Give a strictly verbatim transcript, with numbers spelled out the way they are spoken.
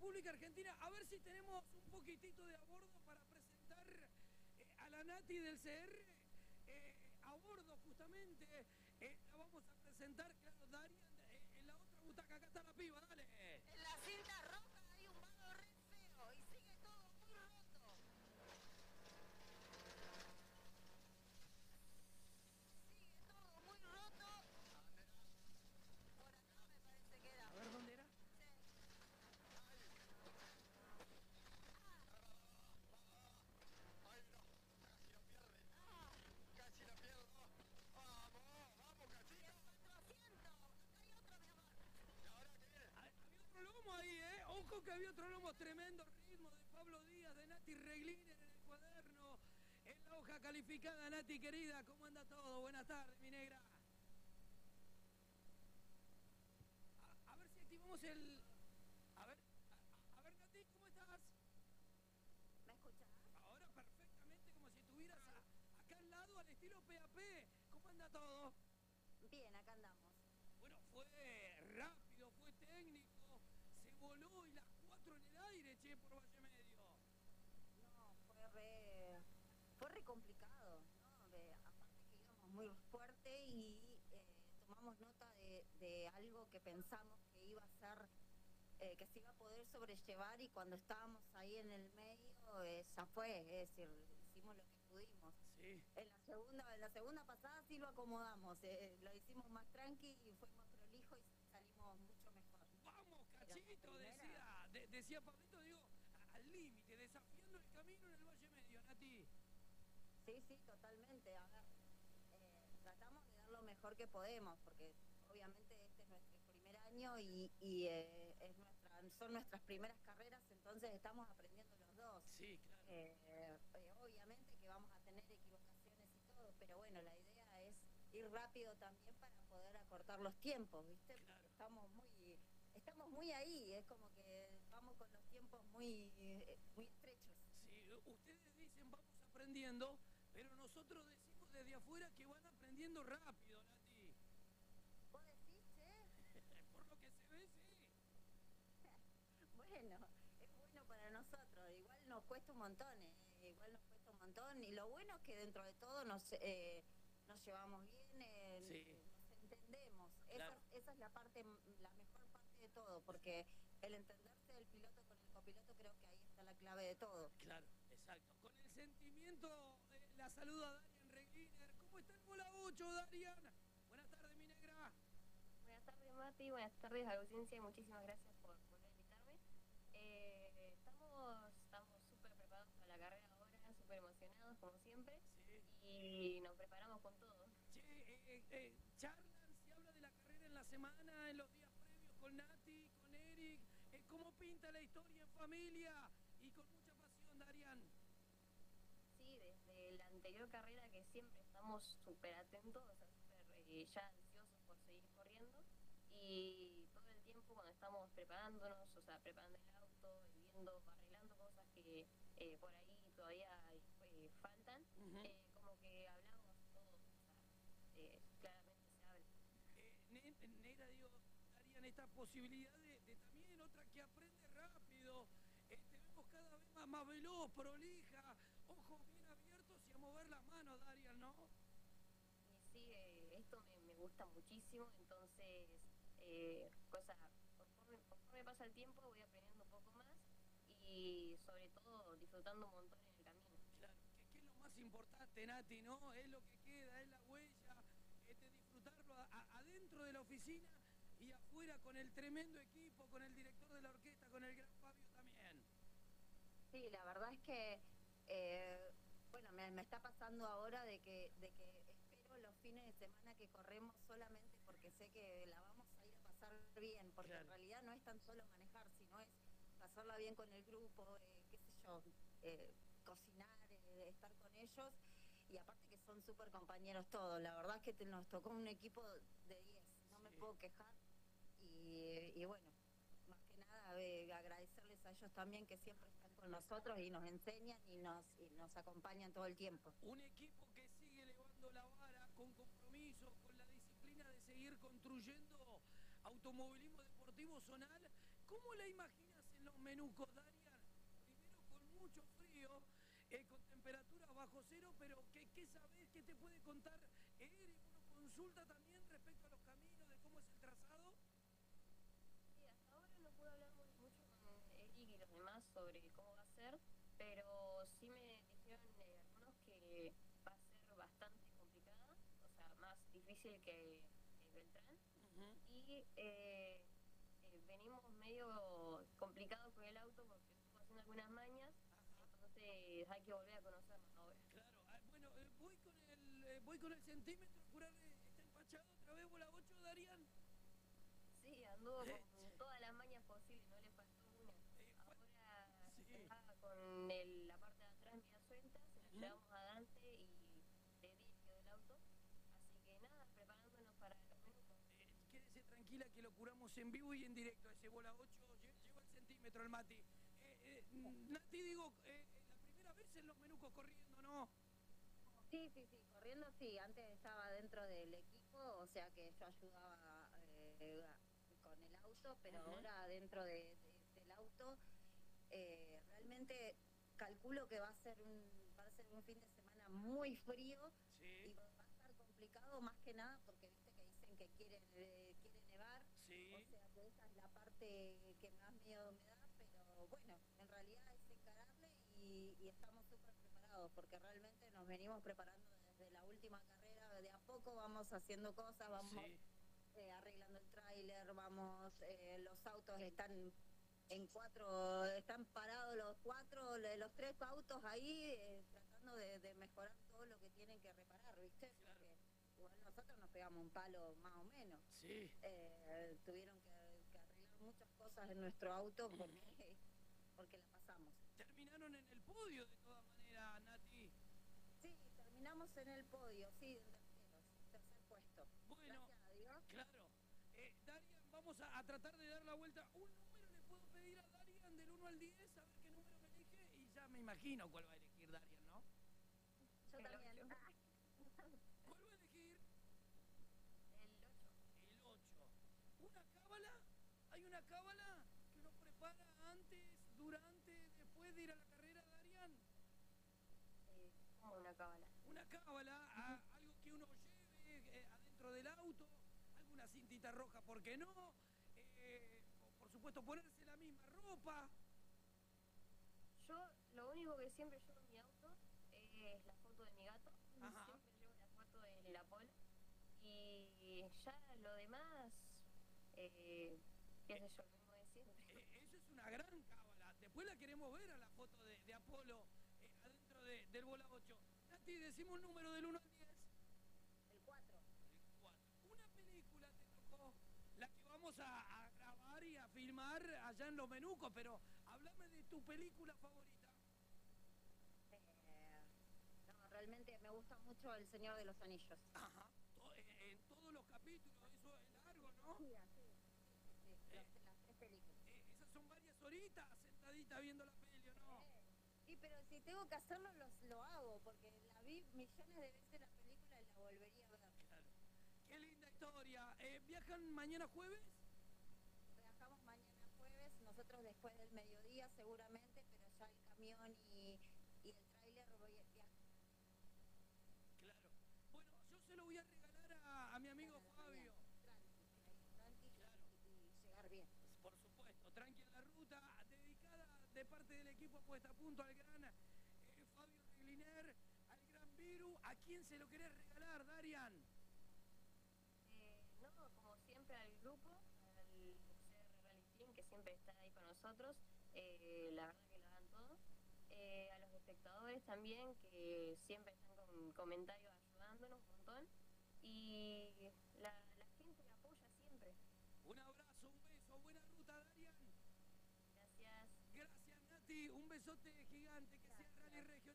República Argentina. A ver si tenemos un poquitito de a bordo para presentar eh, a la Nati del C R. Eh, a bordo justamente eh, la vamos a presentar, claro, Darian, eh, en la otra butaca. Acá está la piba, dale. En la cinta roja hay un vado re feo y sigue todo muy roto. Sigue todo muy roto. Por acá me parece que era. A ver, ¿dónde era? Sí. Ay, no, casi la pierde. Casi la pierdo. Vamos, vamos, cachito. cuatrocientos. Acá hay otro, mi amor. ¿Y ahora qué viene? Ah, había otro lomo ahí, ¿eh? Ojo que había otro lomo, tremendo ritmo de Pablo Díaz, de Nati Regliner en el cuaderno, en la hoja calificada. Nati, querida, ¿cómo anda todo? Buenas tardes, mi negra. A, a ver si activamos el... A ver, a, a ver, Nati, ¿cómo estás? ¿Me escuchás? Ahora perfectamente, como si estuvieras a- acá al lado, al estilo P A P. ¿Cómo anda todo? Bien, acá andamos. Bueno, fue rápido, fue técnico, se voló y las cuatro en el aire, che, por Valle Medio. No, fue re, fue re complicado, ¿no? De- aparte que íbamos muy fuerte y eh, tomamos nota de, de algo que pensamos que iba a ser, eh, que se iba a poder sobrellevar y cuando estábamos ahí en el medio, eh, ya fue, es decir, hicimos lo que pudimos. Sí. En la segunda, en la segunda pasada sí lo acomodamos, eh, lo hicimos más tranqui y fue más prolijo y salimos mucho mejor. Vamos, Pero la cachito, primera- decía, de- decía Pablito, digo, a- al límite, desafiando el camino en el Valle Medio, Nati. Sí, sí, totalmente. A ver, eh, tratamos de dar lo mejor que podemos, porque obviamente este es nuestro primer año y, y eh, es nuestra, son nuestras primeras carreras, entonces estamos aprendiendo los dos. Sí, claro. Eh, eh, obviamente que vamos a tener equivocaciones y todo, pero bueno, la idea es ir rápido también para poder acortar los tiempos, ¿viste? Porque Claro. estamos muy, estamos muy ahí, es como que vamos con los tiempos muy, eh, muy estrechos. Sí, ustedes dicen vamos aprendiendo, pero nosotros decimos desde afuera que van aprendiendo rápido, Nati. ¿Vos decís, che? Por lo que se ve, sí. Bueno, es bueno para nosotros, igual nos cuesta un montón, eh, igual nos cuesta un montón, y lo bueno es que dentro de todo nos, eh, nos llevamos bien, eh, Sí. nos entendemos, Claro. esa, esa es la parte, la mejor parte de todo, porque el entenderse del piloto con el copiloto creo que ahí está la clave de todo. Claro, exacto. Con el sentimiento, eh, la saluda Darian Regliner. ¿Cómo está el bola ocho, Darian? Buenas tardes, mi negra. Buenas tardes, Mati. Buenas tardes a la audiencia y muchísimas gracias por volver a invitarme. Eh, estamos estamos súper preparados para la carrera ahora, súper emocionados como siempre. Sí. Y nos preparamos con todo. Che, eh, eh, eh, charlan, se habla de la carrera en la semana, en los días previos con Nati, con Eric. Eh, ¿Cómo pinta la historia en familia? Y con mucha pasión, Darian. Sí, desde la anterior carrera que siempre estamos súper atentos, o sea, súper eh, ya ansiosos por seguir corriendo. Y todo el tiempo cuando estamos preparándonos, o sea, preparando el auto, y viendo, arreglando cosas que eh, por ahí todavía eh, faltan, Ujú. eh, como que hablamos todo, o sea, eh, claramente se habla. Eh, ne- negra, digo, Darian, esta posibilidad de, de también otra que aprende rápido. Eh, te vemos cada vez más, más veloz, prolija, ojos bien abiertos y a mover las manos, Darian, ¿no? Y sí, eh, esto me, me gusta muchísimo, entonces, eh, cosa, conforme, conforme pasa el tiempo voy aprendiendo un poco más y sobre todo disfrutando un montón en el camino. Claro, que, que es lo más importante, Nati, ¿no? Es lo que queda, es la huella, es de disfrutarlo a- a- adentro de la oficina y afuera con el tremendo equipo, con el director de la orquesta, con el gran Fabio también. Sí, la verdad es que, eh, bueno, me, me está pasando ahora de que, de que espero los fines de semana que corremos solamente porque sé que la vamos a ir a pasar bien, porque Claro. en realidad no es tan solo manejar, sino es pasarla bien con el grupo, eh, qué sé yo, eh, cocinar, eh, estar con ellos, y aparte que son súper compañeros todos, la verdad es que te- nos tocó un equipo de diez, no me Sí. puedo quejar, y, y bueno, más que nada eh, agradecerles a ellos también que siempre están con nosotros y nos enseñan y nos y nos acompañan todo el tiempo. Un equipo que sigue elevando la vara con compromiso, con la disciplina de seguir construyendo automovilismo deportivo zonal. ¿Cómo la imaginas en en los Menucos, Darian? Primero con mucho frío, eh, con temperaturas bajo cero, pero ¿qué, qué sabés? ¿Qué te puede contar Eric? ¿Uno consulta también respecto a los caminos, de cómo es el trazado? Sí, hasta ahora no pude hablar muy mucho con Eric y los demás sobre cómo va a ser, pero sí me dijeron eh, algunos que va a ser bastante complicada, o sea, más difícil que eh, Beltrán. Uh-huh. Y eh, eh, venimos medio complicados con el auto porque estuvo haciendo algunas mañas, entonces hay que volver a conocernos ahora. Claro, ah, bueno, eh, voy con el eh, voy con el centímetro, curar eh, está empachado otra vez, bola ocho, Darian. Sí, anduvo Eh, con todas las mañas posibles, no le faltó una. eh, fue- Ahora sí. estaba con el, la parte de atrás media suelta, se la Ujú. llevamos a Dante y de diez quedó el auto. Así que nada, preparándonos para los minutos. Eh, quédese tranquila que lo curamos en vivo y en directo. Ese bola ocho lle- lleva el centímetro el Mati. Eh, eh, Nati, digo, eh, eh, la primera vez en los Menucos corriendo, ¿no? Sí, sí, sí, corriendo sí, antes estaba dentro del equipo, o sea que yo ayudaba eh, con el auto, pero Ujú. ahora dentro de, de- del auto eh, realmente calculo que va a ser un va a ser un fin de semana muy frío y Sí, va a estar complicado más que nada porque viste que dicen que quiere eh, quiere nevar, sí. o sea que esa es la parte que más miedo me da, pero bueno, en realidad es encararle y, y estamos súper preparados porque realmente nos venimos preparando desde la última carrera, de a poco vamos haciendo cosas, vamos Sí. eh, arreglando el tráiler, vamos, eh, los autos están en cuatro, están parados los cuatro, le- los tres autos ahí eh, tratando de, de mejorar todo lo que tienen que reparar, ¿viste? Claro. Porque igual nosotros nos pegamos un palo más o menos. Sí. Eh, tuvieron que, que arreglar muchas cosas en nuestro auto porque, porque la pasamos. Terminaron en el podio de todas maneras, Nati. Sí, terminamos en el podio, sí, en terceros, tercer puesto. Bueno, Gracias a Dios. claro. Eh, Darian, vamos a, a tratar de dar la vuelta. Un número le puedo pedir a Darian del uno al diez, a ver qué número me elige. Y ya me imagino cuál va a elegir Darian, ¿no? Yo El también. ocho. Ah, ¿Cuál va a elegir? El ocho. El ocho. ¿Una cábala? ¿Hay una cábala que uno prepara antes, durante, después de ir a la carrera, Darian? Eh, como una cábala. Una cábala, a- algo que uno lleve eh, adentro del auto, alguna cintita roja, ¿por qué no? Eh, o, por supuesto, ponerse la misma ropa. Yo lo único que siempre llevo en mi auto es la foto de mi gato. Ajá. Siempre llevo la foto de la Pola. Y ya lo demás, eh, qué sé yo, lo mismo de siempre. Eh, eso es una gran cábala. Después la queremos ver a la foto de, de Apolo eh, adentro de- del bola ocho. Nati, decimos un número del uno al diez. el cuatro. El cuatro. Una película te tocó, la que vamos a, a grabar y a filmar allá en Los Menucos, pero háblame de tu película favorita. Eh, no, realmente me gusta mucho El Señor de los Anillos. Ajá. To- eh, en todos los capítulos, eso es largo, ¿no? Sí, así. Sí, sí, las, las tres películas. Eh, esas son varias horitas sentadita viendo la peli, ¿o no? Eh, Sí, pero si tengo que hacerlo, los, lo hago, porque la vi millones de veces la película y la volvería a ver. Claro. Qué linda historia. Eh, ¿Viajan mañana jueves? Viajamos mañana jueves, nosotros después del mediodía seguramente, pero ya el camión y, y el tráiler voy a viajar. Claro. Bueno, yo se lo voy a regalar a, a mi amigo Fabio. Tranqui, ahí, tranqui Claro. y, y llegar bien. Por supuesto, tranqui en la ruta, dedicada de parte del equipo Puesta a Punto al gran eh, Fabio Regliner, al gran Viru. ¿A quién se lo querés regalar, Darian? Eh, no, como siempre al grupo, al C R Rally Team, que siempre está ahí con nosotros, eh, la verdad que lo dan todo. Eh, a los espectadores también, que siempre están con comentarios ayudándonos un montón. Y la, la gente que apoya siempre. Un abrazo, un beso, buena ruta, Darian. Gracias. Gracias, Nati, un besote gigante, que sea Rally Regio.